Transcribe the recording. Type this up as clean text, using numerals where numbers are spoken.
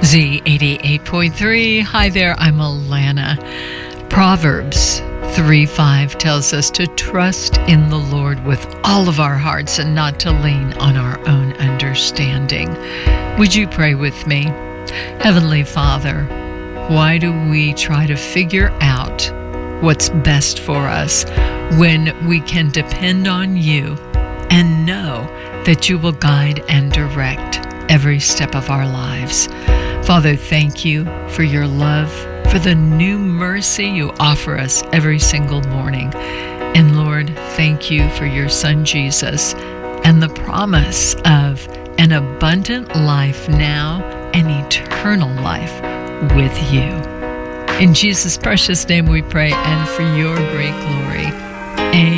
Z88.3. Hi there, I'm Alana. Proverbs 3:5 tells us to trust in the Lord with all of our hearts and not to lean on our own understanding. Would you pray with me? Heavenly Father, why do we try to figure out what's best for us when we can depend on you and know that you will guide and direct every step of our lives? Father, thank you for your love, for the new mercy you offer us every single morning. And Lord, thank you for your Son Jesus and the promise of an abundant life now and eternal life with you. In Jesus' precious name we pray, and for your great glory. Amen.